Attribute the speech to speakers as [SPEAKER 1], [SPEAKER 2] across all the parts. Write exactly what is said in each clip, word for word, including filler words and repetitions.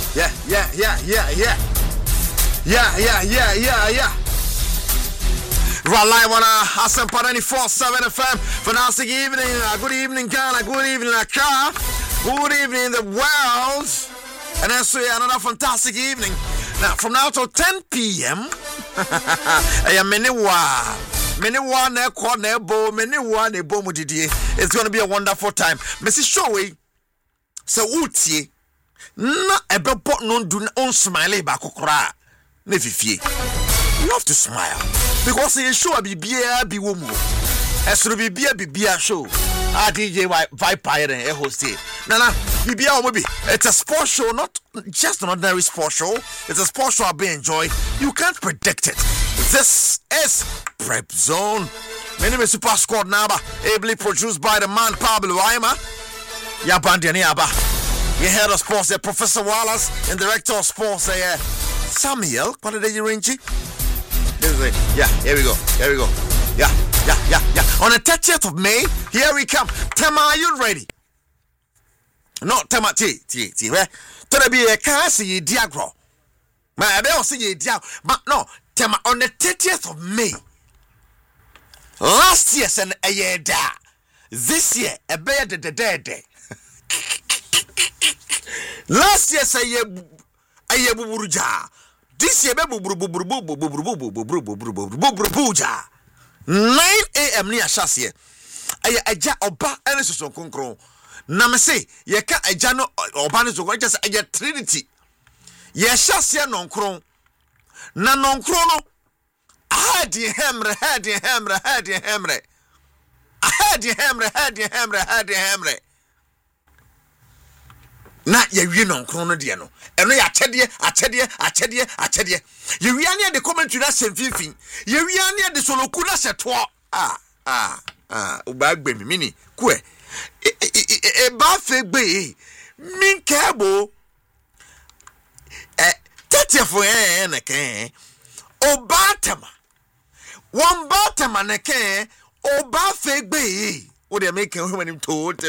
[SPEAKER 1] Yeah, yeah, yeah, yeah, yeah. Yeah, yeah, yeah, yeah, yeah. Right live on uh, Asempa ninety-four point seven F M. Fantastic evening. Uh, good evening, Ghana. Good evening, Accra. Good evening, the world. And then so yeah, another fantastic evening. Now, from now till ten p.m. I am Meniwa. Meniwa ne kwa ne bo. Meniwa ne bo mudidie. It's going to be a wonderful time. Missus Showy. So uti. Na ebebo no do on smile ba kokora. Ne fifie. You have to smile because you show a bibia bi wo mu. Esro bibia bibia show. Ah D J Viper and host it. Nana bibia o bi. It's a sports show, not just an ordinary sports show. It's a sports show I be enjoy. You can't predict it. This is Prep Zone. My name is Super Squad Naba, ably produced by the man Pablo Aima. Ya bandiani aba. You head of sports there, Professor Wallace, and director of sports there, Samuel. What did you ring? Yeah, here we go. Here we go. Yeah, yeah, yeah, yeah. On the thirtieth of May, here we come. Tema, are you ready? No, Tema, T, T, T. Where? To be a car, see diagro. My I see ye diag. But no, Tema, on the thirtieth of May. Last year, send a year da. This year, a bear de the dead day. Last year, say ye a year buruja. This year, nine a.m. near Shasia. I aja oba and so concro. Namase, ye ca a jano or banis or just a trinity. Ye Shasia non cron. Na non chrono. I had ye hammer, had ye hammer, had ye hammer. I had ye hammer, had ye hammer, had ye hammer. Na ye wi non krono de no eno ya chede achede achede achede ye wi ane de commentary na semfimfin ye wi ane de soloku na seto ah ah ah o ba gbe mi mini ku e e ba fe gbe min kebo eh tetefo eh na ken o ba tema won ba tema na ken o ba fe gbe what they make him when him told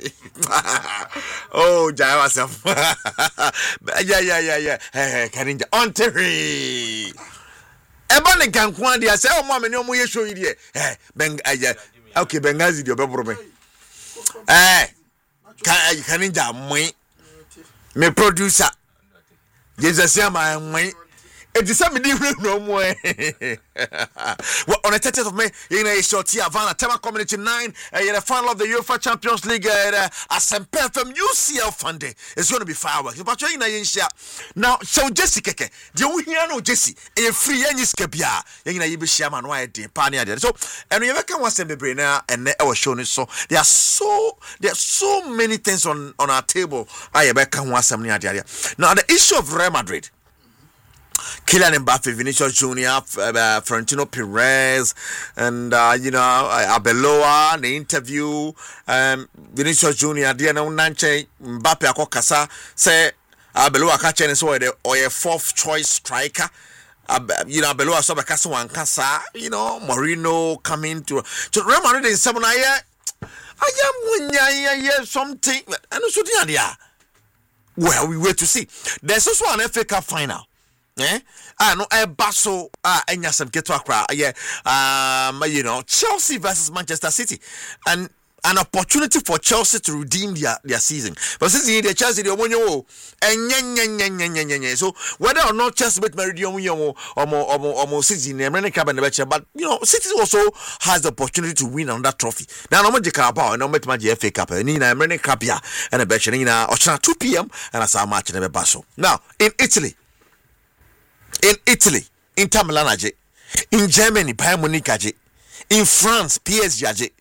[SPEAKER 1] oh jai myself yeah yeah yeah yeah hey Karinja on terry eba ne gankwan dia say o mo me ne o mo ye show yi die eh ben okay bengazi di obebro me eh Karinja moi me producer Jesus ya my moi it is some different no more. Well, on the thirtieth of May, in a short here, Havana, Tema Community nine, in the final of the UEFA Champions League, uh, Asempa F M U C L Funday. It's going to be fireworks. But you're in a share. Now, so Jesse Keke, the only no Jesse, a free and Skabia, in a Yibi Shaman, why the pioneer. So, and we ever can watch them be now, and our show is so there are so there are so many things on, on our table. I ever can watch them near the now the issue of Real Madrid. Kylian Mbappe, Vinicius Junior, uh, Florentino Perez, and uh, you know uh, Abeloa. The interview, um, Vinicius Junior. Dia na unanche Mbappe akokasa say Abeloa kache ni so the or a fourth choice striker. Uh, you know Abeloa so be kasa wan kasa. You know Mourinho coming to to Real Madrid in seven year. I am munya yeah something. And so dia. Well, we wait to see. There's also an F A Cup final. Eh? Ah no, eh baso ah enya some keto akra. Yeah, um, you know, Chelsea versus Manchester City, and an opportunity for Chelsea to redeem their, their season. But since the Chelsea the omonyo, and so whether or not Chelsea bet Meridian or more or more or more City in the American Cup and the better, but you know, City also has the opportunity to win another trophy. Now, no matter Carabao, no matter the F A Cup, and in the American Cup here, and a better in a two p.m. and a saw match in the Basso. Now in Italy. In Italy, Inter Milan aje. In Germany, Bayern Munich aje. In France, P S G aje.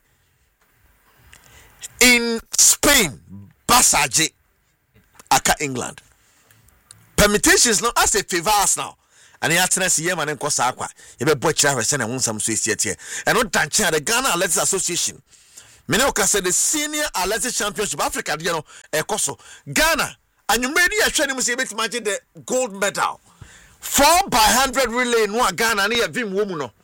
[SPEAKER 1] In Spain, Barca aje. Aka England. Permutations now as a favors now. And the attendance here man enko sa akwa. You be boy chira hwese na wonsam so esie tie. And no danche the Ghana Athletics Association. Mene o ka say the Senior Athletics Championship Africa dey no ekoso. Ghana, and you made a hwe ni say bet match the gold medal. Four by hundred relay no Ghana na vim wo mu no.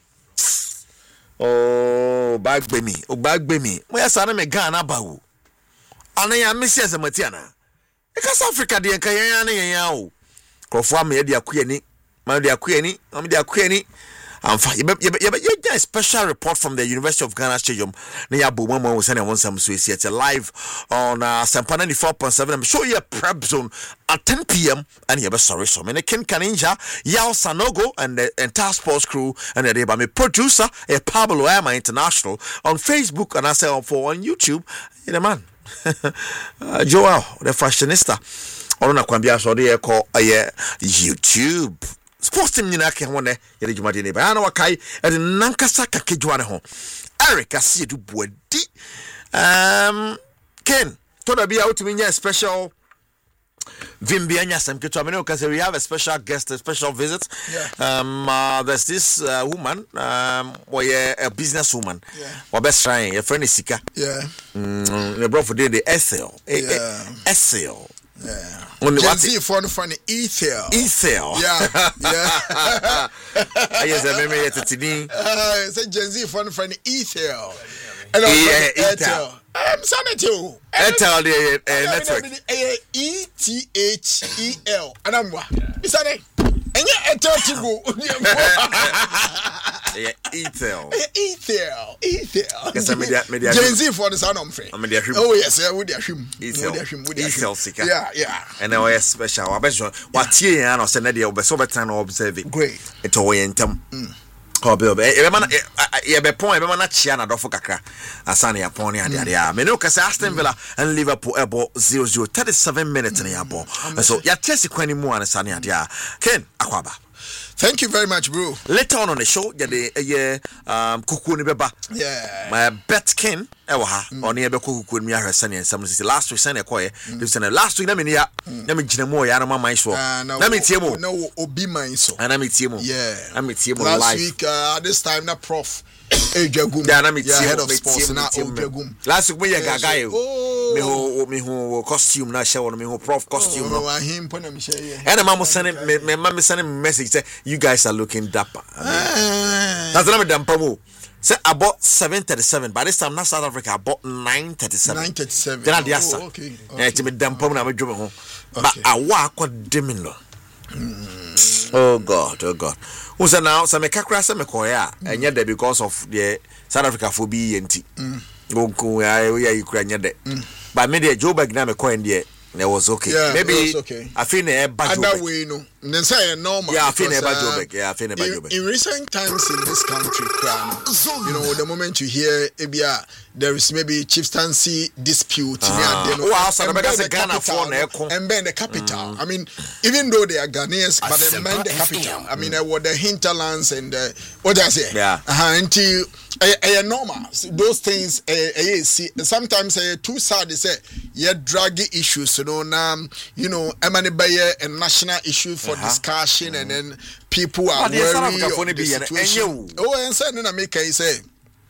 [SPEAKER 1] Oh, bag be me. Oh, bag be me. Mo ya sa na me Ghana ba wo. Ana ya mesi as matiana. Because Africa de nka yan na yan o. Krofo am ye de akuyani, ma de akuyani, am de akuyani. Amfa ye ye ye a special report from the University of Ghana Stadium. Na ya bo mama wo sene won sam so esi. It's live on uh, Sampa ninety-four point seven. I'm sure you prep zone at ten p.m. and you be sorry so many Ken Kaninja, Yao Sanogo and the entire sports crew and the by me producer a Pablo Emma International on Facebook and I say on for on YouTube. You know man. uh, Joel the fashionista. Ona kwambia so de call uh, YouTube. Sports team nyina ke ho ne yede dwumade ne ba na wakai e de nankasa kakejwa ne ho Eric Asiedu Boadi um Ken to da bia utimi nya special Vimbia nya sam keto amene because we have a special guest a special visit yeah. um uh, there's this uh, woman um where a business woman yeah. Wa best trying your friend is Sika
[SPEAKER 2] yeah
[SPEAKER 1] mm the bro for the S L yeah S L
[SPEAKER 2] yeah. Only what is for the funny Ethel.
[SPEAKER 1] Ethel.
[SPEAKER 2] Yeah. Yeah.
[SPEAKER 1] Yes, I remember it today.
[SPEAKER 2] Uh, say Gen Z for the funny Ethel. And yeah, Ethel. I'm Sanity.
[SPEAKER 1] Ethel the network.
[SPEAKER 2] E T H E L. And I'm what? Is that it? And yeah, Ethel to go.
[SPEAKER 1] Yeah, Ethel.
[SPEAKER 2] Ethel. Ethel.
[SPEAKER 1] Yes, I media media.
[SPEAKER 2] Gen Z for the sound of friend. Oh yes, yeah, with the him.
[SPEAKER 1] Ethel. Ethel Sika.
[SPEAKER 2] Yeah, yeah.
[SPEAKER 1] And now is special. I bet you what ye and I said that you be so better than observing.
[SPEAKER 2] Great.
[SPEAKER 1] It's all in them. Oh, be be. E man, e be pon e be man na chia na dofo kakra. Asane ya pon ya de ya. Me no kase Aston Villa and Liverpool ebo zero zero thirty-seven minutes na ya bo. So ya tesi kwani mu an sane ya de ya. Ken Akwaba.
[SPEAKER 2] Thank you very much, bro.
[SPEAKER 1] Later on on the show, yeah, the yeah, um, kuku ni beba.
[SPEAKER 2] Yeah.
[SPEAKER 1] My bet kin, ewa ha. Oni ebe kuku ni miya resani and some say last week sani koye. This sani last week na mi niya, na mi jine mo ya na ma maiso. Na mi tiye mo.
[SPEAKER 2] Na obi maiso.
[SPEAKER 1] Na mi tiye mo.
[SPEAKER 2] Yeah.
[SPEAKER 1] Na mi tiye mo
[SPEAKER 2] live.
[SPEAKER 1] Last
[SPEAKER 2] week, uh, this time na prof. Ejagum.
[SPEAKER 1] Yeah, na mi tiye
[SPEAKER 2] head of sports na Ejagum.
[SPEAKER 1] Last week we ya gaga yo. Me ho me ho costume na show me ho prof costume no.
[SPEAKER 2] Oh, him put me share.
[SPEAKER 1] And mama send me me mama send me message say you guys are looking dapper. That's not me damper mo. Say about seven thirty-seven. By this time na South Africa about nine thirty-seven.
[SPEAKER 2] nine thirty-seven.
[SPEAKER 1] Then I
[SPEAKER 2] oh, okay.
[SPEAKER 1] Eh ti me damper na me dwom ho. But awa akwademi no. Oh God, oh God. Who say now say me kakra say me koya enye there because of the South Africa for be enti. Go go ya ya ikura nye de. But me the Joburg na me koya ndie. It was okay.
[SPEAKER 2] Yeah,
[SPEAKER 1] maybe
[SPEAKER 2] it was okay.
[SPEAKER 1] I feel near Joburg.
[SPEAKER 2] Other way, no. Then say normal.
[SPEAKER 1] Yeah, I feel near Joburg. Yeah, I feel near Joburg.
[SPEAKER 2] In recent times in this country, you know, the moment you hear Ebia, there is maybe chieftaincy dispute.
[SPEAKER 1] Ah. Oh, outside
[SPEAKER 2] and
[SPEAKER 1] the Ghana for
[SPEAKER 2] and then the capital. I mean, even though they are Ghanaians, but they mind the capital. I mean, what the hinterlands and uh, what I say.
[SPEAKER 1] Yeah.
[SPEAKER 2] Uh, until uh, normal. Those things. Uh, see, sometimes uh, too sad. They say yeah, draggy issues. You know, now you know, Emmanuel Bayer a national issue for uh-huh. discussion, mm. and then people are worried of the situation. Oh, and so then America is say.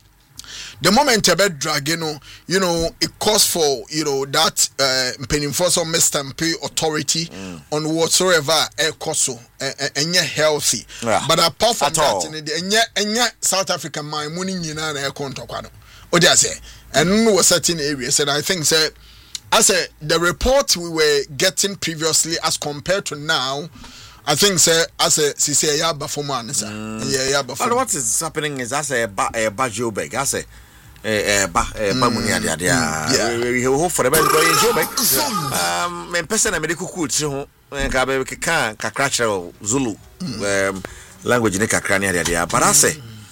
[SPEAKER 2] The moment about dragging, you know, it calls for, you know, that uh, penny for some pay authority mm. on whatsoever air cost and you're healthy. Yeah. But apart from At that, and yet, and yet, South African my money, you know, air contact. What do I say? And no certain areas, and I think, say, I said, the report we were getting previously as compared to now. I think, sir, as a C C A performance, yeah, yeah, but
[SPEAKER 1] what is happening is as a ba a Joburg, as a eh ba eh ba muni ade ade ah we hope for the best go in Joburg. Um me person na me de kuku tiri ho ka be ka kakra kire Zulu um language ne kakra ne ade ade but I say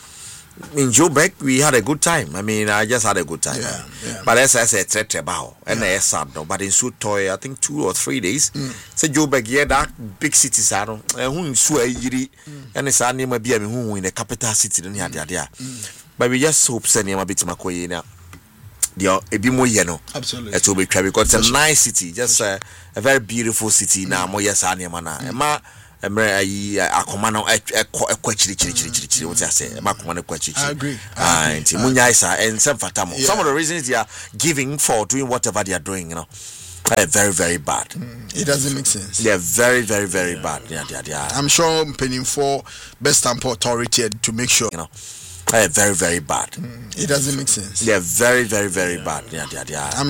[SPEAKER 1] in Joburg we had a good time. I mean, I just had a good time.
[SPEAKER 2] Yeah, yeah.
[SPEAKER 1] But as I said, threat about and I sad no. But in Sutoy, I think two or three days. Say Joburg, yeah, that big cities are no. And who in Suay, and it's only maybe I mean who in the capital city. Don't hear there. But we just hope send him a bit makoye now. The a bit more yellow.
[SPEAKER 2] Absolutely.
[SPEAKER 1] It will be because it's a nice city, just uh, a very beautiful city. Now, more yes, I am ma. I akomano ekwachiri chiri chiri chiri chiri what I say makomano ekwachiri.
[SPEAKER 2] I agree.
[SPEAKER 1] Ah, nti munya isa and some fatamo. Some of the reasons they are giving for doing whatever they are doing, you know, are very very bad.
[SPEAKER 2] Mm, it doesn't make sense.
[SPEAKER 1] They are very very very yeah. bad. Yeah, yeah, yeah.
[SPEAKER 2] I'm sure I'm paying for best stamp authority to make sure,
[SPEAKER 1] you know, are very very bad.
[SPEAKER 2] Mm, it doesn't make sense.
[SPEAKER 1] They are very very very yeah. bad. Yeah, yeah, yeah. I'm